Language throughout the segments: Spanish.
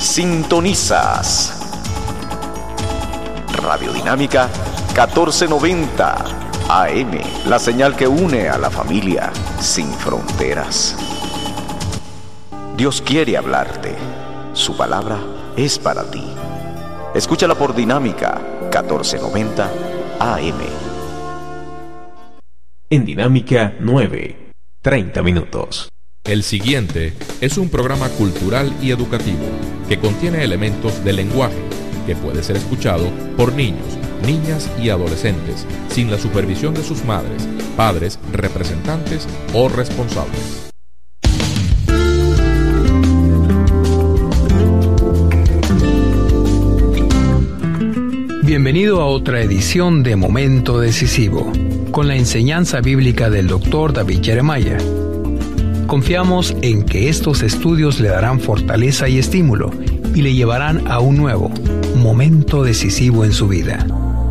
Sintonizas Radio Dinámica 1490 AM, la señal que une a la familia sin fronteras. Dios quiere hablarte. Su palabra es para ti. Escúchala por Dinámica 1490 AM. En Dinámica 9, 30 minutos. El siguiente es un programa cultural y educativo que contiene elementos de lenguaje que puede ser escuchado por niños, niñas y adolescentes sin la supervisión de sus madres, padres, representantes o responsables. Bienvenido a otra edición de Momento Decisivo, con la enseñanza bíblica del Dr. David Jeremiah. Confiamos en que estos estudios le darán fortaleza y estímulo y le llevarán a un nuevo momento decisivo en su vida.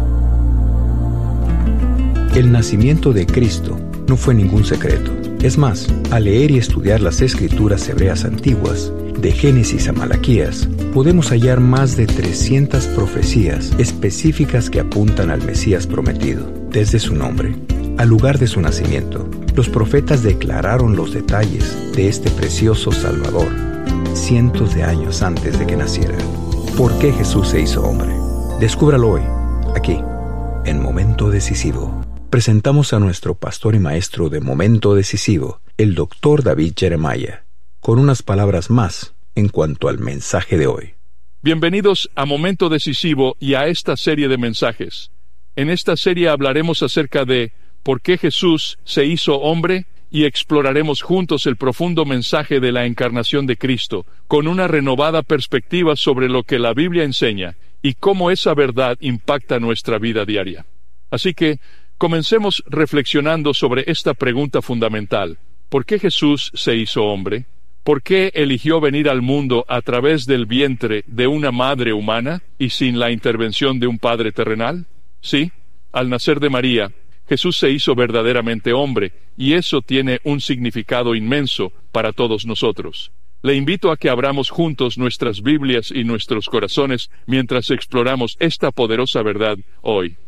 El nacimiento de Cristo no fue ningún secreto. Es más, al leer y estudiar las escrituras hebreas antiguas, de Génesis a Malaquías, podemos hallar más de 300 profecías específicas que apuntan al Mesías prometido, desde su nombre al lugar de su nacimiento. Los profetas declararon los detalles de este precioso Salvador cientos de años antes de que naciera. ¿Por qué Jesús se hizo hombre? Descúbralo hoy, aquí, en Momento Decisivo. Presentamos a nuestro pastor y maestro de Momento Decisivo, el Dr. David Jeremiah, con unas palabras más en cuanto al mensaje de hoy. Bienvenidos a Momento Decisivo y a esta serie de mensajes. En esta serie hablaremos acerca de ¿por qué Jesús se hizo hombre? Y exploraremos juntos el profundo mensaje de la encarnación de Cristo, con una renovada perspectiva sobre lo que la Biblia enseña y cómo esa verdad impacta nuestra vida diaria. Así que, comencemos reflexionando sobre esta pregunta fundamental. ¿Por qué Jesús se hizo hombre? ¿Por qué eligió venir al mundo a través del vientre de una madre humana y sin la intervención de un padre terrenal? Sí, al nacer de María, Jesús se hizo verdaderamente hombre, y eso tiene un significado inmenso para todos nosotros. Le invito a que abramos juntos nuestras Biblias y nuestros corazones mientras exploramos esta poderosa verdad hoy.